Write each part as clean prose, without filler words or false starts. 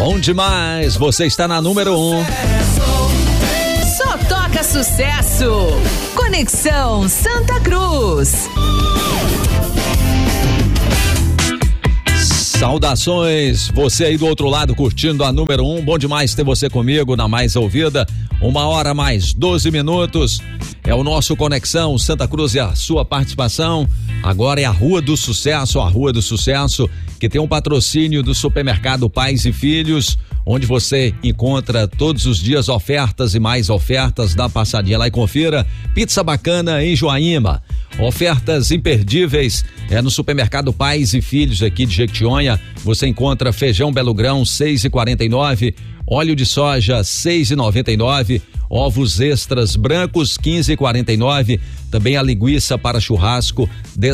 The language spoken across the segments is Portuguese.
Bom demais, você está na número 1. Só toca sucesso. Conexão Santa Cruz. Saudações, você aí do outro lado curtindo a número 1, bom demais ter você comigo na mais ouvida, 1h mais 12 minutos, é o nosso Conexão Santa Cruz e a sua participação, agora é a Rua do Sucesso, que tem um patrocínio do supermercado Pais e Filhos, onde você encontra todos os dias ofertas e mais ofertas, dá uma passadinha lá e confira, pizza bacana em Joaíma, ofertas imperdíveis no supermercado Pais e Filhos aqui de Jequitinhonha, você encontra feijão Belo Grão 6,49, óleo de soja 6,99, ovos extras brancos 15,49, também a linguiça para churrasco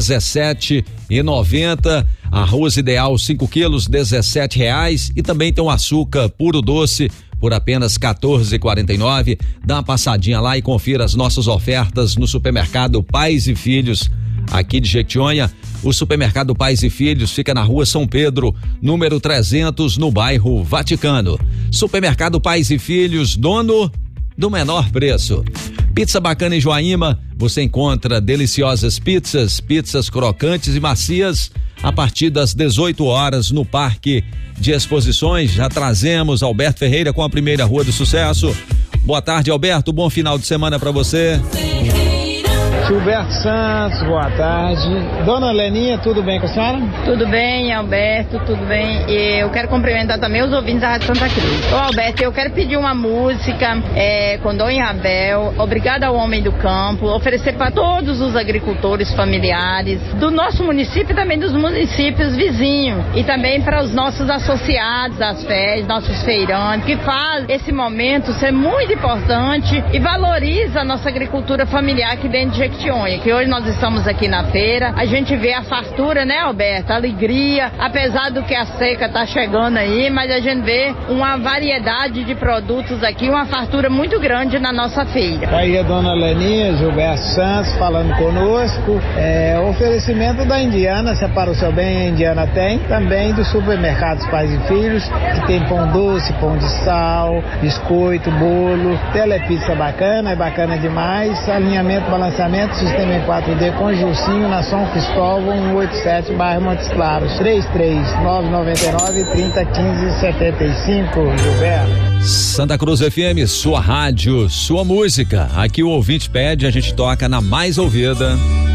17,90, arroz ideal 5 quilos R$17 e também tem um açúcar puro doce por apenas R$14,49. Dá uma passadinha lá e confira as nossas ofertas no supermercado Pais e Filhos aqui de Jequitinhonha. O supermercado Pais e Filhos fica na Rua São Pedro, número 300, no bairro Vaticano. Supermercado Pais e Filhos, dono do menor preço. Pizza bacana em Joaíma, você encontra deliciosas pizzas crocantes e macias a partir das 18 horas no Parque de Exposições. Já trazemos Alberto Ferreira com a primeira Rua do Sucesso. Boa tarde, Alberto, bom final de semana para você. Gilberto Santos, boa tarde. Dona Leninha, tudo bem com a senhora? Tudo bem, Alberto, tudo bem. Eu quero cumprimentar também os ouvintes da Rádio Santa Cruz. Ô, Alberto, eu quero pedir uma música com Dom Rabel, Obrigada ao Homem do Campo, oferecer para todos os agricultores familiares do nosso município e também dos municípios vizinhos. E também para os nossos associados às férias, nossos feirantes, que faz esse momento ser muito importante e valoriza a nossa agricultura familiar aqui dentro de Jequitinhonha, que hoje nós estamos aqui na feira, a gente vê a fartura, né, Alberto? A alegria, apesar do que a seca tá chegando aí, mas a gente vê uma variedade de produtos aqui, uma fartura muito grande na nossa feira. Aí a Dona Leninha, Gilberto Santos falando conosco, oferecimento da Indiana, se para o seu bem, a Indiana tem, também dos supermercados Pais e Filhos, que tem pão doce, pão de sal, biscoito, bolo, telepizza bacana, é bacana demais, alinhamento, balanceamento, sistema em 4D com Gilcinho na São Cristóvão 187, bairro Montes Claros, 33-999-3015-75, Gilberto. Santa Cruz FM, sua rádio, sua música. Aqui o ouvinte pede, a gente toca na mais ouvida.